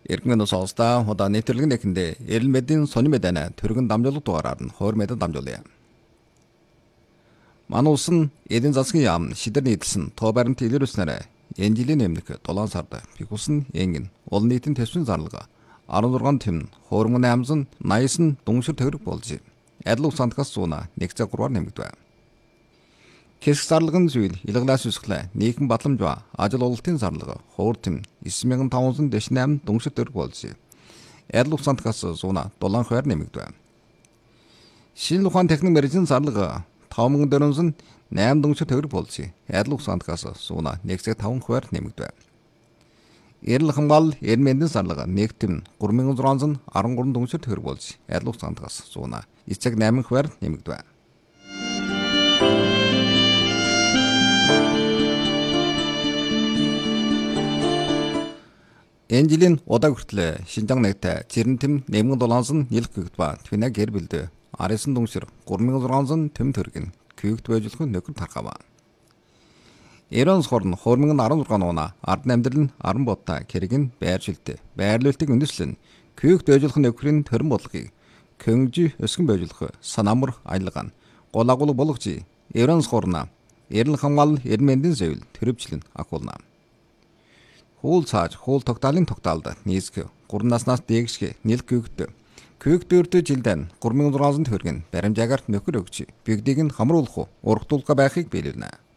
Иргэн сонсда удаа нэвтрүүлгийн нэхэндээ эрэл мэдийн сони мэдэнэ төргөн дамжуулалт дугаараар нь хоор мэдэн дамжуулъя. Манай улс нь эдийн засгийн яам шидэр нийтлсэн тоо баримт илэрүүлснээр энэ жилийн өмнөх 7 сард бихус нь энгэн олон нийтийн төсвийн зарлага 16 тэм хуурмын 880 дүншир төгрөг болж адил усантгаас 103-аар нэмэгдэв. Хэсэг зарлагын зүйл илглаас үсгэлээ нийгэм батламж ба ажил ололтын зарлага хуур тэм 9548 дүншир төгрөг болж адил усантгаас 107-аар нэмэгдэв. Шинэ ухаан техник мэргэжлийн зарлага 5408 дүншир төгрөг болж адил усантгаас 1.5-аар нэмэгдэв. Эрэл хамгаалал эрдэнэ мэндийн зарлага нэгтэм 3613 дүншир төгрөг болж адил усантгаас 1.8-аар нэмэгдэв. Энэ жилийн удаа хүртэл Шинжаан нэгтээ Цэрэнтэм нэмгэн долоонс нь нэлэх гэгд ба твинэ гэр бэлдээ 19 дүншир 3600 тэм төгрөг күйгт байжуулах нөхөр тархав. Эрон сорн хуурмын 16 нуна ард амьдрал нь 10 бодта кэрэг нь байршилтэ байрлуултыг үндэслэн күйгт байжуулах нөхрийн төрөн бодлогыг көнгжи өсгөн байжуулах санамар аялгаан голагул болгож эрон сорна эрэл хамгаалал эрдэнэ мэндийн зөвл төрөвчлэн агуулна. Хуул цааж хуул тогтаалын тогтаалд нийсг 3 наснаас дээшг нэл күйгт өртөө жилдэн 3600 төгрөг баримжаагаар нөхөр өгч бигдийг нь хамруулах урагдуулга байхыг биелүүлнэ.